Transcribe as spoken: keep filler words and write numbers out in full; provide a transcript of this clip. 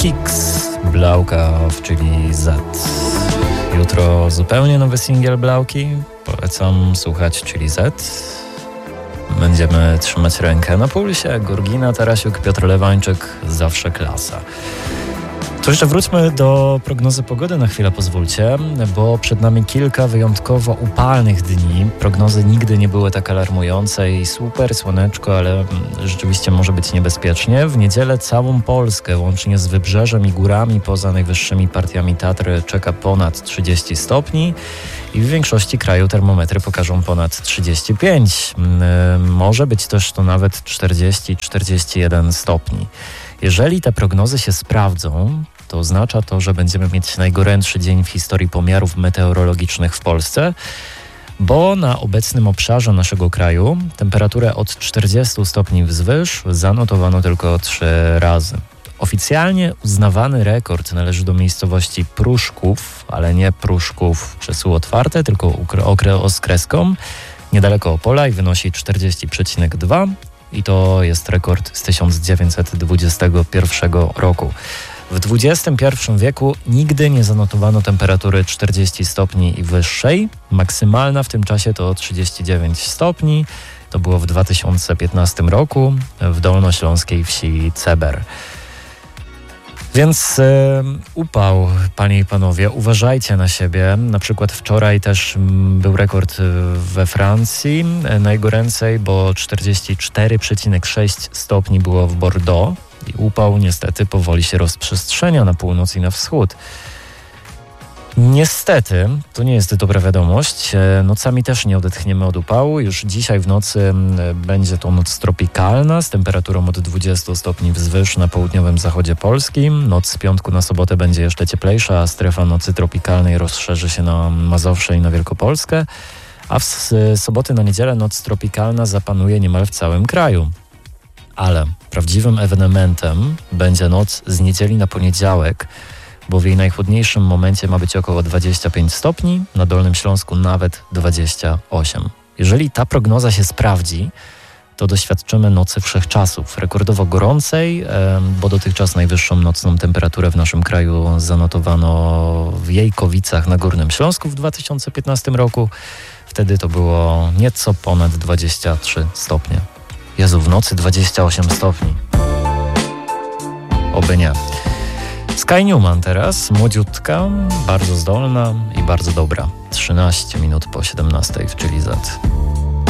Kicks, Blauka w Chili Z. Jutro zupełnie nowy singiel Blauki. Polecam słuchać Chili Z. Będziemy trzymać rękę na pulsie. Gorgina, Tarasiuk, Piotr Lewańczyk, zawsze klasa. To jeszcze wróćmy do prognozy pogody na chwilę, pozwólcie, bo przed nami kilka wyjątkowo upalnych dni. Prognozy nigdy nie były tak alarmujące i super słoneczko, ale rzeczywiście może być niebezpiecznie. W niedzielę całą Polskę, łącznie z wybrzeżem i górami poza najwyższymi partiami Tatry, czeka ponad trzydzieści stopni i w większości kraju termometry pokażą ponad trzydzieści pięć. Może być też to nawet czterdzieści czterdzieści jeden stopni. Jeżeli te prognozy się sprawdzą, to oznacza to, że będziemy mieć najgorętszy dzień w historii pomiarów meteorologicznych w Polsce, bo na obecnym obszarze naszego kraju temperaturę od czterdziestu stopni wzwyż zanotowano tylko trzy razy. Oficjalnie uznawany rekord należy do miejscowości Pruszków, ale nie Pruszków przez U otwarte, tylko okre z kreską, niedaleko Opola i wynosi czterdzieści przecinek dwa. I to jest rekord z tysiąc dziewięćset dwudziestego pierwszego roku. W dwudziestym pierwszym wieku nigdy nie zanotowano temperatury czterdzieści stopni i wyższej. Maksymalna w tym czasie to trzydzieści dziewięć stopni. To było w dwa tysiące piętnastym roku w dolnośląskiej wsi Ceber. Więc e, upał, panie i panowie, uważajcie na siebie. Na przykład wczoraj też m, był rekord we Francji, e, najgoręcej, bo czterdzieści cztery przecinek sześć stopni było w Bordeaux i upał niestety powoli się rozprzestrzenia na północ i na wschód. Niestety, to nie jest dobra wiadomość, nocami też nie odetchniemy od upału. Już dzisiaj w nocy będzie to noc tropikalna z temperaturą od dwudziestu stopni wzwyż na południowym zachodzie Polski. Noc z piątku na sobotę będzie jeszcze cieplejsza, a strefa nocy tropikalnej rozszerzy się na Mazowsze i na Wielkopolskę, a w soboty na niedzielę noc tropikalna zapanuje niemal w całym kraju. Ale prawdziwym ewenementem będzie noc z niedzieli na poniedziałek, bo w jej najchłodniejszym momencie ma być około dwadzieścia pięć stopni, na Dolnym Śląsku nawet dwadzieścia osiem. Jeżeli ta prognoza się sprawdzi, to doświadczymy nocy wszechczasów, rekordowo gorącej, bo dotychczas najwyższą nocną temperaturę w naszym kraju zanotowano w Jejkowicach na Górnym Śląsku w dwa tysiące piętnastym roku. Wtedy to było nieco ponad dwadzieścia trzy stopnie. Jezu, w nocy dwadzieścia osiem stopni. Oby nie. Sky Newman teraz, młodziutka, bardzo zdolna i bardzo dobra. trzynaście minut po siedemnastej w Chili Z.